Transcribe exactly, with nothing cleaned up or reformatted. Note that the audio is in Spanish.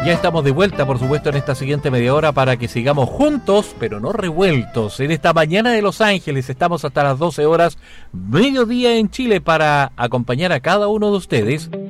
Ya estamos de vuelta, por supuesto, en esta siguiente media hora para que sigamos juntos, pero no revueltos. En esta mañana de Los Ángeles estamos hasta las doce horas, mediodía en Chile, para acompañar a cada uno de ustedes